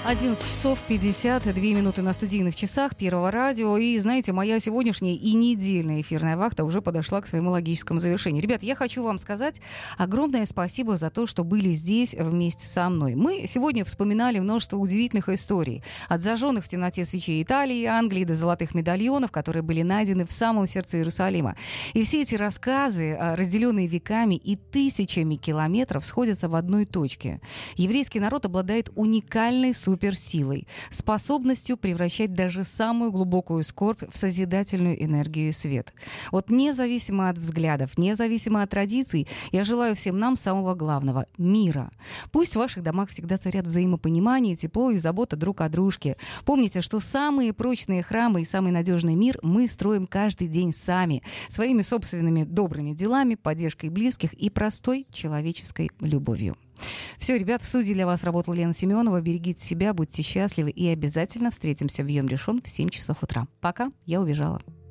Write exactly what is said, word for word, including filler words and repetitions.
одиннадцать часов пятьдесят две минуты на студийных часах Первого радио. И, знаете, моя сегодняшняя и недельная эфирная вахта уже подошла к своему логическому завершению. Ребят, я хочу вам сказать огромное спасибо за то, что были здесь вместе со мной. Мы сегодня вспоминали множество удивительных историй. От зажженных в темноте свечей Италии, Англии до золотых медальонов, которые были найдены в самом сердце Иерусалима. И все эти рассказы, разделенные веками и тысячами километров, сходятся в одной точке. Еврейский народ обладает уникальной суперсилой. суперсилой, способностью превращать даже самую глубокую скорбь в созидательную энергию и свет. Вот независимо от взглядов, независимо от традиций, я желаю всем нам самого главного – мира. Пусть в ваших домах всегда царят взаимопонимание, тепло и забота друг о дружке. Помните, что самые прочные храмы и самый надежный мир мы строим каждый день сами, своими собственными добрыми делами, поддержкой близких и простой человеческой любовью. Все, ребят, в студии для вас работала Лена Семенова. Берегите себя, будьте счастливы и обязательно встретимся в Йом Ришон в семь часов утра. Пока, я убежала.